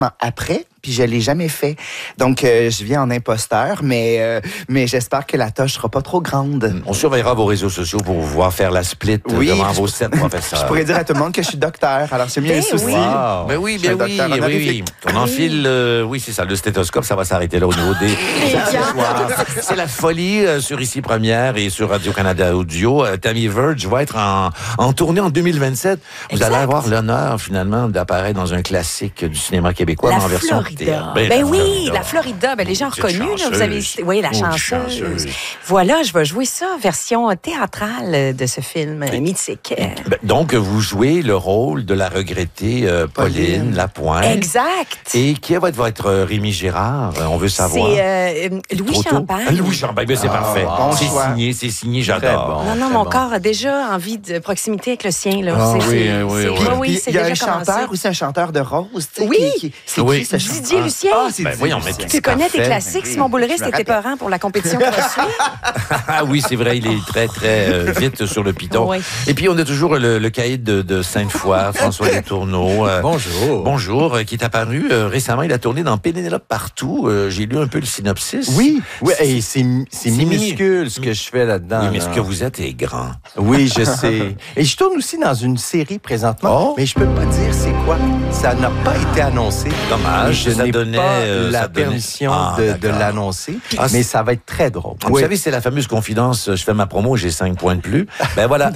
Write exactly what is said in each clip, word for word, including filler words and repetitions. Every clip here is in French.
après, puis je l'ai jamais fait. Donc, euh, je viens en imposteur, mais, euh, mais j'espère que la tâche sera pas trop grande. On surveillera vos réseaux sociaux pour vous voir faire la split Oui, devant je- vos sept professeurs. Je pourrais dire à tout le monde que je suis docteur, alors c'est mieux un souci. Wow. Ben oui, Je suis bien un oui, docteur en oui, oui. horrifique. On enfile, euh, oui, c'est ça, le stéthoscope, ça va s'arrêter là au niveau des accessoires. C'est la folie euh, sur Ici Première et sur Radio-Canada Audio. Euh, Tammy Verge va être en, en tournée en deux mille vingt-sept. Vous Exact. allez avoir l'honneur, finalement, d'apparaître dans un classique du cinéma québécois, La mais en version Florida. théâtre. Ben, la oui, Florida. la Florida. Ben, les gens Petite reconnus, là, vous chanceuse. avez, oui, la Oh, chanceuse. chanceuse. Voilà, je vais jouer ça, version théâtrale de ce film euh, mythique. Ben, donc, vous jouez le rôle de la regrettée euh, Pauline, Pauline. Lapointe. Exact. Et qui va être votre euh, Rémi Girard? Euh, On veut savoir. C'est euh, Louis Trop tôt? Champagne. Ah, Louis Champagne, ben, c'est Ah, parfait. bon c'est choix. signé, c'est signé, j'adore. Non, non, mon corps a déjà envie de proximité avec le sien. Là. Ah C'est- oui, c'est- oui, c'est- oui. oui, Puis, oui, c'est il y a déjà un commencé. chanteur aussi, un chanteur de rose. tu sais, Oui. qui- qui- C'est Oui. qui ce chanteur? Didier Lucien. Ah, c'est Ben, Didier voyons, mais Lucien. tout- Tu connais tes parfait. classiques. Oui, Simon Boulris, je me c'était rappelle. peurant pour la compétition qu'on va suivre. Ah oui, c'est vrai, il est très, très euh, vite sur le piton. Oui. Et puis, on a toujours le, le cahier de, de Sainte-Foy, François Letourneau. euh, Bonjour. Bonjour, euh, qui est apparu euh, récemment. Il a tourné dans Pénélope Partout. Euh, J'ai lu un peu le synopsis. Oui, oui, et c'est c'est C'est minuscule ce que je fais là-dedans. Oui, mais là. ce que vous êtes est grand. Oui, je sais. Et je tourne aussi dans une série présentement, Oh. mais je peux pas dire c'est quoi. Ça n'a pas été annoncé. Dommage, Et je ça n'ai donnait, pas euh, la ça donnait- permission Ah, de, de d'accord. l'annoncer, Ah, mais c'est- ça va être très drôle. Vous Oui. savez, c'est la fameuse confidence, je fais ma promo, j'ai cinq points de plus. Ben voilà.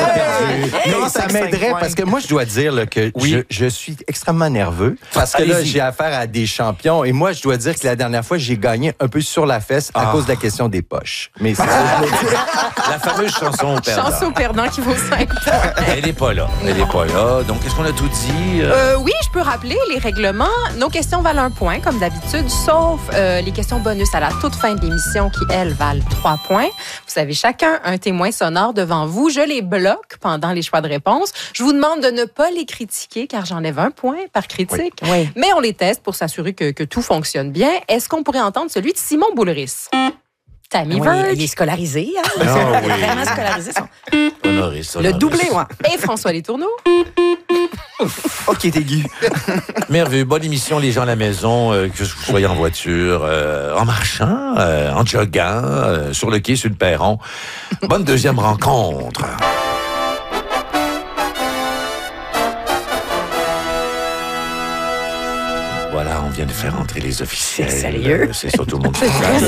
Non, ça m'aiderait points. parce que moi, je dois dire là, que Oui. je, je suis extrêmement nerveux parce que là, Allez-y. j'ai affaire à des champions et moi, je dois dire que la dernière fois, j'ai gagné un peu sur la fesse à Ah. cause de la question des poches. Mais c'est ça, je le dis. La fameuse chanson au perdant. Chanson perdant qui vaut cinq points. Elle n'est pas là. Elle n'est pas là. Donc, est-ce qu'on a tout dit? Euh, Euh, oui, je peux rappeler les règlements. Nos questions valent un point, comme d'habitude, sauf euh, les questions bonus à la toute fin de l'émission qui, elles, valent trois points. Vous avez chacun un témoin sonore devant vous. Je les bloque pendant les choix de réponse. Je vous demande de ne pas les critiquer, car j'enlève un point par critique. Oui. Mais on les teste pour s'assurer que, que tout fonctionne bien. Est-ce qu'on pourrait entendre celui de Simon Boulris? Tammy Oui, Verge il est scolarisé. Hein? Ah Il est oui. vraiment scolarisé. Son... honoré, ça, Le honoré. doublé, moi. et François Letourneau. Oh, qui est aigu. Merveilleux. Bonne émission, les gens à la maison, euh, que vous soyez en voiture, euh, en marchant, euh, en joguant, euh, sur le quai, sur le perron. Bonne deuxième rencontre. Voilà, on vient de faire entrer les officiels. C'est sérieux? Euh, C'est ça, tout le monde.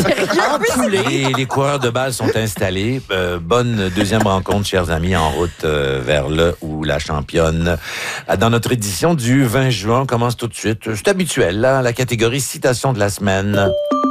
Les, les coureurs de balle sont installés. Euh, bonne deuxième rencontre, chers amis, en route euh, vers le ou la championne. Euh, Dans notre édition du vingt juin, on commence tout de suite. C'est habituel, là, la catégorie citation de la semaine.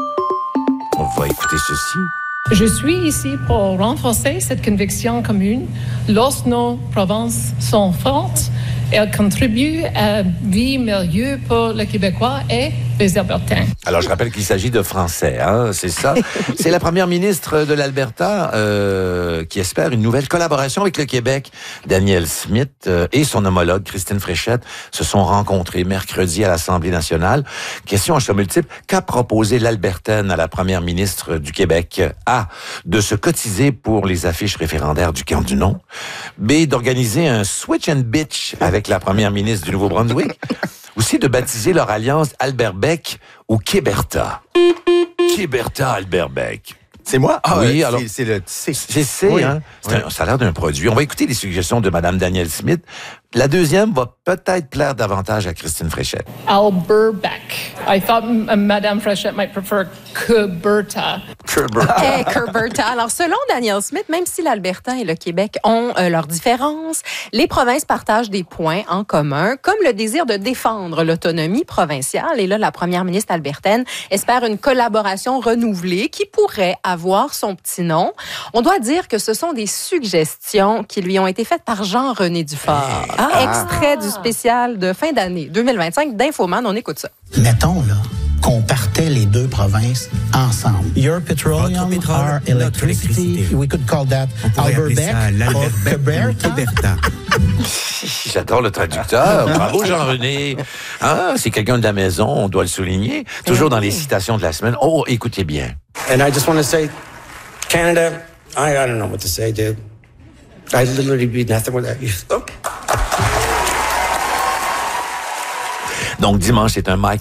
On va écouter ceci. Je suis ici pour renforcer cette conviction commune. Lorsque nos provinces sont fortes, elles contribuent à une vie meilleure pour les Québécois et les Albertains. Alors, je rappelle qu'il s'agit de français, hein, c'est ça. C'est la première ministre de l'Alberta euh, qui espère une nouvelle collaboration avec le Québec. Danielle Smith euh, et son homologue, Christine Fréchette, se sont rencontrés mercredi à l'Assemblée nationale. Question à choix multiple. Qu'a proposé l'Albertaine à la première ministre du Québec? A. De se cotiser pour les affiches référendaires du camp du non. B. D'organiser un switch and bitch avec la première ministre du Nouveau-Brunswick. Aussi de baptiser leur alliance Albert Beck ou Kéberta. Kéberta Albert Beck. C'est moi? Ah, Oui, euh, alors- c'est- C'est le C. C'est c'est, Oui. hein? C'est Oui. un- ça a l'air d'un produit. On va écouter les suggestions de Mme Danielle Smith. La deuxième va peut-être plaire davantage à Christine Fréchette. Alberbeck. I thought m- Madame Frechette might prefer Cuberta. Hey, Kerberta. Alors, selon Daniel Smith, même si l'Alberta et le Québec ont euh, leurs différences, les provinces partagent des points en commun, comme le désir de défendre l'autonomie provinciale. Et là, la première ministre albertaine espère une collaboration renouvelée qui pourrait avoir son petit nom. On doit dire que ce sont des suggestions qui lui ont été faites par Jean-René Dufort. Extrait du spécial de fin d'année deux mille vingt-cinq d'Infoman. On écoute ça. Mettons là qu'on partait les deux provinces ensemble. Your petroleum, Votre pétrole, our notre electricity. électricité. We could call that On pourrait appeler Alberbeck ça or l'Alberbeck ou Queberta. Queberta. J'adore le traducteur. Bravo, Jean-René. Hein, c'est quelqu'un de la maison, on doit le souligner. Toujours dans les citations de la semaine. Oh, écoutez bien. And I just want to say, Canada, I, I don't know what to say, dude. I'd literally be nothing without you. Oh. Donc, dimanche, c'est un Mike